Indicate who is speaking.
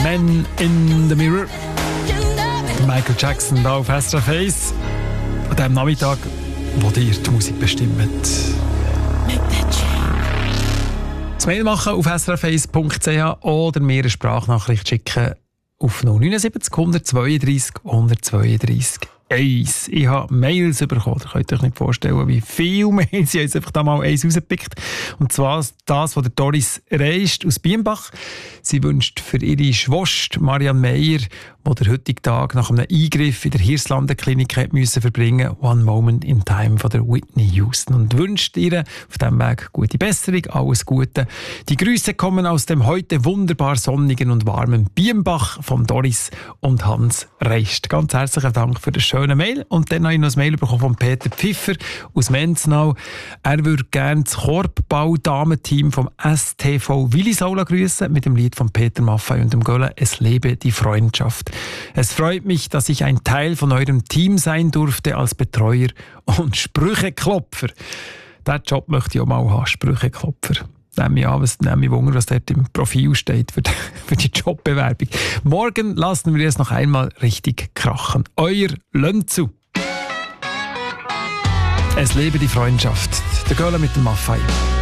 Speaker 1: Man in the Mirror. Michael Jackson da auf SRF 1. An diesem Nachmittag, wo dir die Musik bestimmt. Das Mail machen auf srf1.ch oder mir eine Sprachnachricht schicken auf 079 132 132 1. Ich habe Mails bekommen. Ihr könnt euch nicht vorstellen, wie viele Mails. Ich habe jetzt einfach da mal eins rausgepickt. Und zwar das von der Doris Reist aus Bienbach. Sie wünscht für ihre Schwester Marianne Meyer, die der heutige Tag nach einem Eingriff in der Hirslanden-Klinik verbringen musste, «One Moment in Time» von der Whitney Houston. Und wünscht ihr auf diesem Weg gute Besserung, alles Gute. Die Grüße kommen aus dem heute wunderbar sonnigen und warmen Bienbach von Doris und Hans Reist. Ganz herzlichen Dank für das schöne Mail. Und dann habe ich noch ein Mail bekommen von Peter Pfiffer aus Menznau. Er würde gerne das Korbbau-Damenteam vom STV Willisaula grüßen mit dem Lied von Peter Maffay und dem Gölle «Es lebe die Freundschaft». Es freut mich, dass ich ein Teil von eurem Team sein durfte als Betreuer und Sprücheklopfer. Diesen Job möchte ich auch mal haben, Sprücheklopfer. Nehme mich Wunder, was dort im Profil steht für die Jobbewerbung. Morgen lassen wir es noch einmal richtig krachen. Euer Lönzu. Es lebe die Freundschaft. Der Gölle mit dem Maffay.